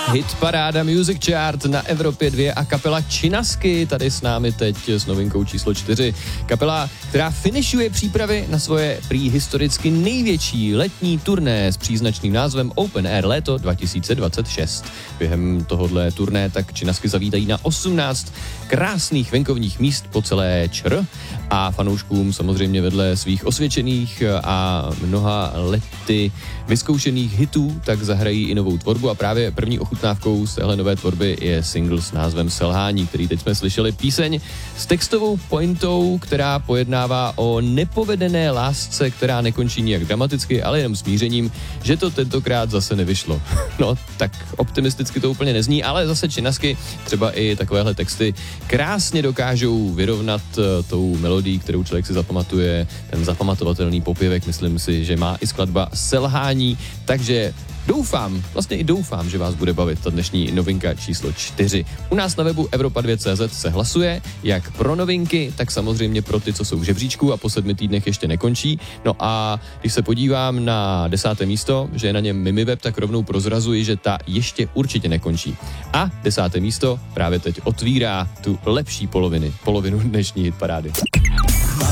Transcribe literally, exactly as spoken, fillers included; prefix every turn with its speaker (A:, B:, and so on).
A: Hit paráda Music Chart na Evropě dva a kapela Činasky tady s námi teď s novinkou číslo čtyři. Kapela, která finišuje přípravy na svoje prý historicky největší letní turné s příznačným názvem Open Air léto dva tisíce dvacet šest. Během tohohle turné tak Činasky zavítají na osmnáct krásných venkovních míst po celé ČR a fanouškům samozřejmě vedle svých osvědčených a mnoha lety vyzkoušených hitů tak zahrají i novou tvorbu a právě první ochutnávkou z téhle nové tvorby je single s názvem Selhání, který teď jsme slyšeli. Píseň s textovou pointou, která pojednává o nepovedené lásce, která nekončí nijak dramaticky, ale jenom smířením, že to tentokrát zase nevyšlo. No, tak optimisticky to úplně nezní, ale zase Činasky třeba i takovéhle texty krásně dokážou vyrovnat uh, tou melodií, kterou člověk si zapamatuje, ten zapamatovatelný popěvek, myslím si, že má i skladba Selhání, takže doufám, vlastně i doufám, že vás bude bavit ta dnešní novinka číslo čtyři. U nás na webu Evropa dva tečka cé zet se hlasuje, jak pro novinky, tak samozřejmě pro ty, co jsou v žebříčku a po sedmi týdnech ještě nekončí. No a když se podívám na desáté místo, že je na něm Mimiveb, tak rovnou prozrazuji, že ta ještě určitě nekončí. A desáté místo právě teď otvírá tu lepší poloviny, polovinu dnešní hitparády.